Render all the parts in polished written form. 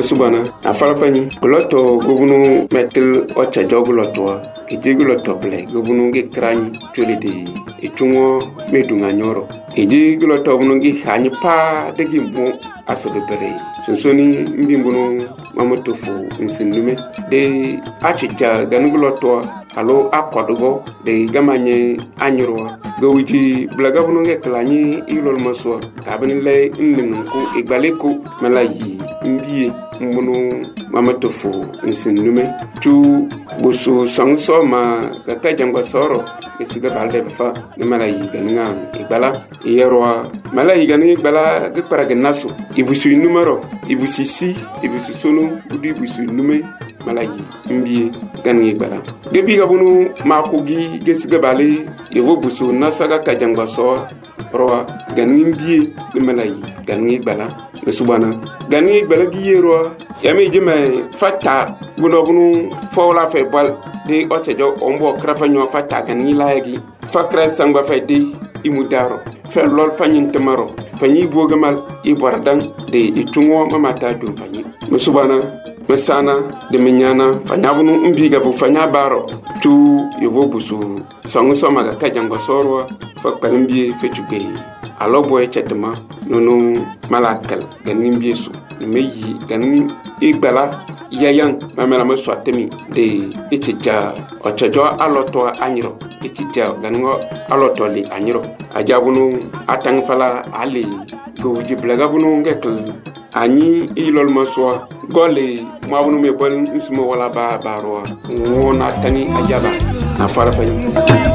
Mesubana, Afalafani, Goloto, Gubunu, Metal, Ocha Jogolotoa, Ejigulotoble, Gubunu get crane, Tulidi, Etungo, Medunga Nyoro, Ejiguloto, Nungi, Hanipa, the Gimbo, Asabere, Sonsoni, Mbimbuno, Mamotofu, Insinume, de Achija, Ganugulotoa, Halo Aquadogo, de Gamanye, Anyoroa, Gowiji, Blagabununge Kalani, Ilol Maswa, Tabanile, Nunku, Igbaleko, Malayi, Mbie, Mbono, Mamatofu, Insinume, Chu, Busu, Songso, Ma, Gatajamba Soro, Esiga Baldefa, the Malayi, Ganang, Igbala, Ierwa, Malayi Gani, Bala, Geparagenaso, Ibusu numero, Ibusisi, Ibususono, Udibusu Nume, Malayi, Mbie, Gani Bala. Gebi Gabunu, Makogi, Gesiga Bali, Evo Busu, Nasaga Kajamba Soro, Roa, Gani Mbie, the Malayi, Gani Bala, Mesubana, Gani Bala Giero, Yami Jime, Fata, Bunobunu, Fola Febal, de Otejo, Ombo, Crafanyo, Fata, Gani Lagi, Fakra Sangwa Fede, Imudaro, Fel Lord Fanyin Tamaro, Fanyi Bogamal, Ibardan, de Itungo Mamata Dumfanyi, Mesubana, Mesana, de Minyana, Fanyabunu Umbiga Bufanya Baro, Tu Yovobusu, Sangusomaga Kajanga Sorwa, Fakpalimbi Fetuge, Aloboy Chetama, Nono Malakal, Ganimbisu, Meyi, Ganim, Igbala, Yayan, Mamma Swatemi, de Ichija, Ochajo Alotoa Aniro, Ichija, Gango Alotoli Aniro, Ajabunu, Atangfala Ali, Goji Blagabunu Gekl, Ani Ilol Maswa, Gole, Mabunu Mebon, Usmo Wala Baroa, Wona Tani Ajaba, Afalafani.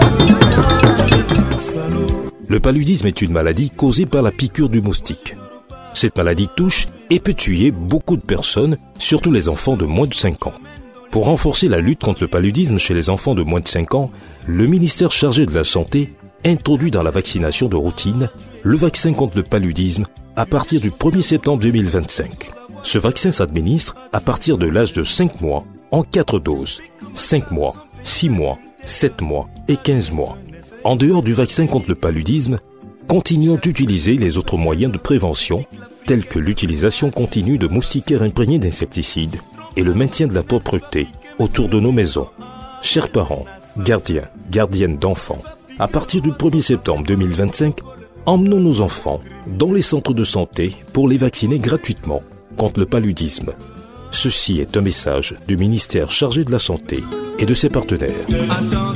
Le paludisme est une maladie causée par la piqûre du moustique. Cette maladie touche et peut tuer beaucoup de personnes, surtout les enfants de moins de 5 ans. Pour renforcer la lutte contre le paludisme chez les enfants de moins de 5 ans, le ministère chargé de la Santé introduit dans la vaccination de routine le vaccin contre le paludisme à partir du 1er septembre 2025. Ce vaccin s'administre à partir de l'âge de 5 mois en 4 doses, 5 mois, 6 mois, 7 mois et 15 mois. En dehors du vaccin contre le paludisme, continuons d'utiliser les autres moyens de prévention, tels que l'utilisation continue de moustiquaires imprégnés d'insecticides et le maintien de la propreté autour de nos maisons. Chers parents, gardiens, gardiennes d'enfants, à partir du 1er septembre 2025, emmenons nos enfants dans les centres de santé pour les vacciner gratuitement contre le paludisme. Ceci est un message du ministère chargé de la Santé et de ses partenaires.